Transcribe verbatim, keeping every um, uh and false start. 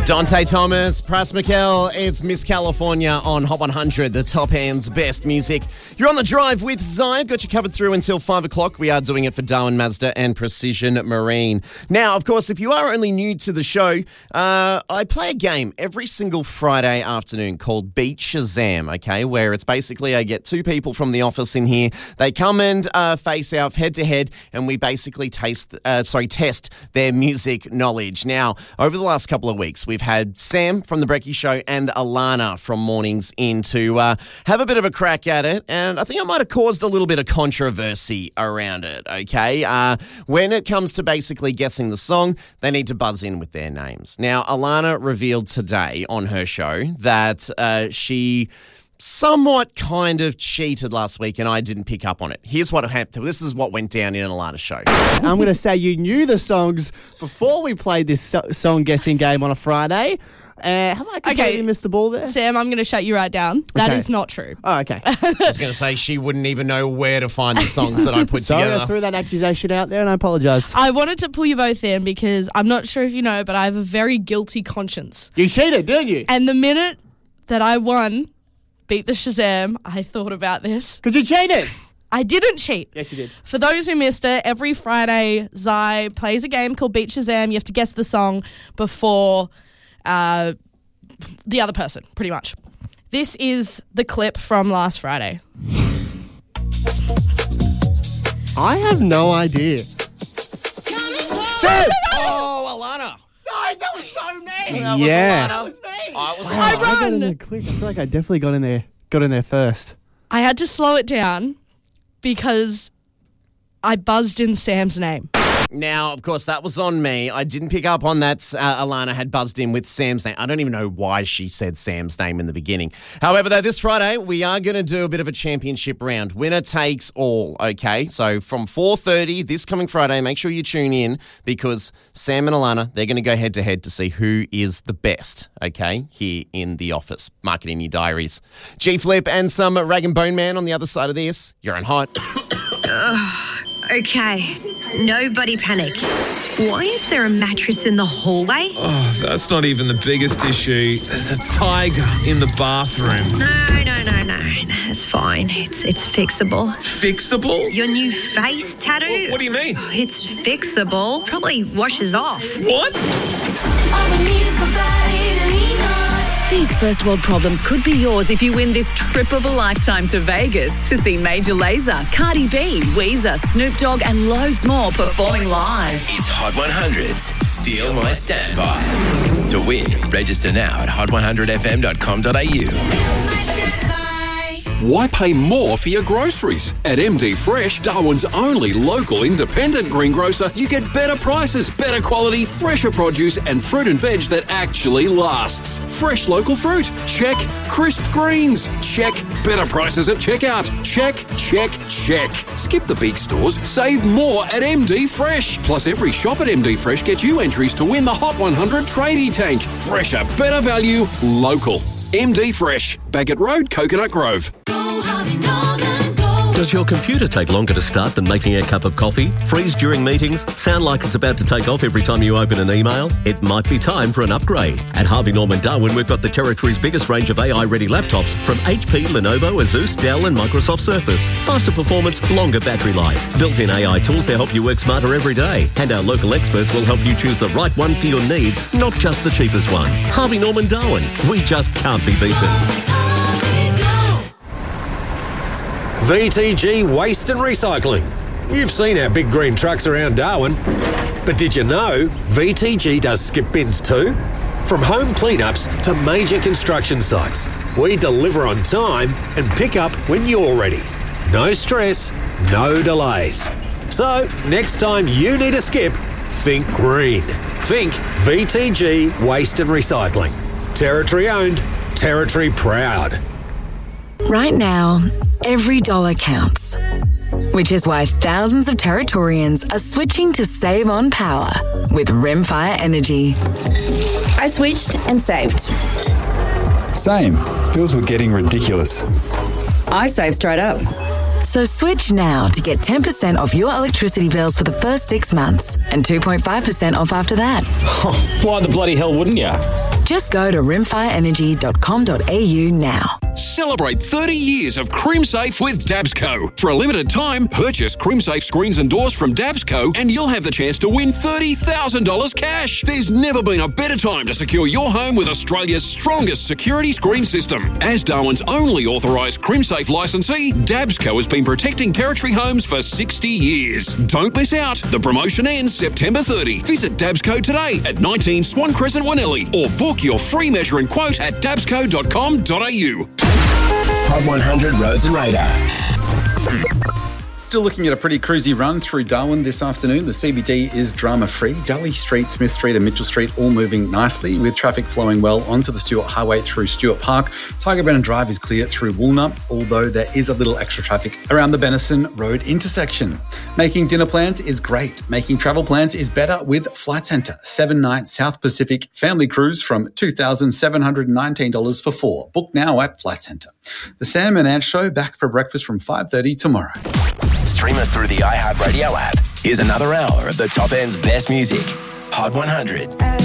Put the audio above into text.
Dante Thomas, Pras Mikel, it's Miss California on Hot one hundred, the top end's best music. You're on the drive with Zaya. Got you covered through until five o'clock. We are doing it for Darwin Mazda and Precision Marine. Now, of course, if you are only new to the show, uh, I play a game every single Friday afternoon called Beat Shazam, okay, where it's basically I get two people from the office in here. They come and uh, face off head to head, and we basically taste, uh, sorry, test their music knowledge. Now, over the last couple of weeks, we've had Sam from The Brekkie Show and Alana from Mornings In to uh, have a bit of a crack at it, and I think I might have caused a little bit of controversy around it, okay? Uh, when it comes to basically guessing the song, they need to buzz in with their names. Now, Alana revealed today on her show that uh, she somewhat kind of cheated last week and I didn't pick up on it. Here's what happened. This is what went down in Alana's show. I'm going to say you knew the songs before we played this so- song guessing game on a Friday. Uh, have I completely Okay. missed the ball there? Sam, I'm going to shut you right down. That Okay. is not true. Oh, okay. I was going to say she wouldn't even know where to find the songs that I put Sorry, together. I threw that accusation out there and I apologise. I wanted to pull you both in because I'm not sure if you know, but I have a very guilty conscience. You cheated, didn't you? And the minute that I won Beat the Shazam, I thought about this. Because you cheated. I didn't cheat. Yes, you did. For those who missed it, every Friday, Zai plays a game called Beat Shazam. You have to guess the song before uh, the other person, pretty much. This is the clip from last Friday. I have no idea. Sam! Oh, Alana. No, that was so me. That was Yeah. Alana. That was me. Oh, it was Wow, I Alana. I got in run. there quick. I feel like I definitely got in there. Got in there first. I had to slow it down because I buzzed in Sam's name. Now, of course, that was on me. I didn't pick up on that. Uh, Alana had buzzed in with Sam's name. I don't even know why she said Sam's name in the beginning. However, though, this Friday, we are going to do a bit of a championship round. Winner takes all, okay? So from four thirty this coming Friday, make sure you tune in because Sam and Alana, they're going to go head-to-head to see who is the best, okay, here in the office. Mark it in your diaries. G-Flip and some Rag and Bone Man on the other side of this. You're on Hot. Okay, nobody panic. Why is there a mattress in the hallway? Oh, that's not even the biggest issue. There's a tiger in the bathroom. No, no, no, no. It's fine. It's it's fixable. Fixable? Your new face tattoo? What do you mean? Oh, it's fixable. Probably washes off. What? These first world problems could be yours if you win this trip of a lifetime to Vegas to see Major Lazer, Cardi B, Weezer, Snoop Dogg and loads more performing live. It's Hot one hundred's Steal My Standby. To win, register now at hot one hundred f m dot com dot a u. Why pay more for your groceries? At M D Fresh, Darwin's only local independent greengrocer, you get better prices, better quality, fresher produce and fruit and veg that actually lasts. Fresh local fruit? Check. Crisp greens? Check. Better prices at checkout? Check, check, check. Skip the big stores, save more at M D Fresh. Plus every shop at M D Fresh gets you entries to win the Hot one hundred Tradie Tank. Fresher, better value, local. M D Fresh, Baggett Road, Coconut Grove. Does your computer take longer to start than making a cup of coffee? Freeze during meetings? Sound like it's about to take off every time you open an email? It might be time for an upgrade. At Harvey Norman Darwin, we've got the territory's biggest range of A I-ready laptops from H P, Lenovo, Asus, Dell and Microsoft Surface. Faster performance, longer battery life. Built-in A I tools to help you work smarter every day. And our local experts will help you choose the right one for your needs, not just the cheapest one. Harvey Norman Darwin. We just can't be beaten. V T G Waste and Recycling. You've seen our big green trucks around Darwin. But did you know V T G does skip bins too? From home cleanups to major construction sites, we deliver on time and pick up when you're ready. No stress, no delays. So, next time you need a skip, think green. Think V T G Waste and Recycling. Territory owned, territory proud. Right now, every dollar counts, which is why thousands of Territorians are switching to save on power with Rimfire Energy. I switched and saved. Same. Bills were getting ridiculous. I saved straight up. So switch now to get ten percent off your electricity bills for the first six months and two point five percent off after that. Why the bloody hell wouldn't you? Just go to rimfire energy dot com dot a u now. Celebrate thirty years of CrimSafe with Dabsco. For a limited time, purchase CrimSafe screens and doors from Dabsco and you'll have the chance to win thirty thousand dollars cash. There's never been a better time to secure your home with Australia's strongest security screen system. As Darwin's only authorised CrimSafe licensee, Dabsco has been protecting Territory homes for sixty years. Don't miss out. The promotion ends September thirtieth. Visit Dabsco today at nineteen Swan Crescent, Wanelli, or book your free measure and quote at dabsco dot com dot a u. Hot one hundred Roads and Radar. Still looking at a pretty cruisy run through Darwin this afternoon. The C B D is drama-free. Dully Street, Smith Street and Mitchell Street all moving nicely with traffic flowing well onto the Stuart Highway through Stuart Park. Tiger Brennan Drive is clear through Woolner, although there is a little extra traffic around the Benison Road intersection. Making dinner plans is great. Making travel plans is better with Flight Centre. Seven-night South Pacific family cruise from two thousand seven hundred nineteen dollars for four. Book now at Flight Centre. The Sam and Ant Show back for breakfast from five thirty tomorrow. Stream us through the iHeartRadio app. Here's another hour of the top end's best music. Hot one hundred.